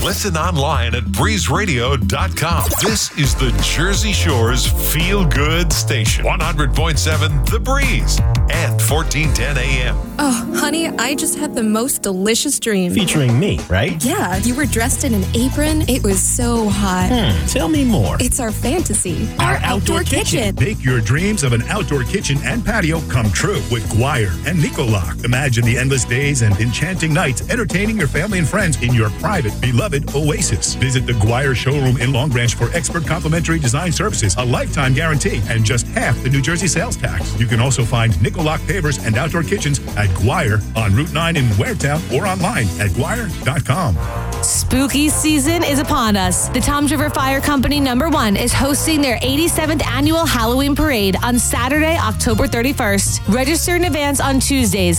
Listen online at breezeradio.com. This is the Jersey Shore's feel-good station. 100.7 The Breeze and 1410 AM. Oh, honey, I just had the most delicious dream. Featuring me, right? Yeah, you were dressed in an apron. It was so hot. Tell me more. It's our fantasy. Our outdoor kitchen. Make your dreams of an outdoor kitchen and patio come true with Guire and Nicoloc. Imagine the endless days and enchanting nights entertaining your family and friends in your private, beloved oasis. Visit the Guire showroom in Long Branch for expert complimentary design services, a lifetime guarantee, and just half the New Jersey sales tax. You can also find Nicoloc pavers and outdoor kitchens at Guire on Route 9 in Waretown or online at Guire.com. Spooky season is upon us. The Toms River Fire Company #1 is hosting their 87th annual Halloween parade on Saturday, October 31st. Register in advance on Tuesdays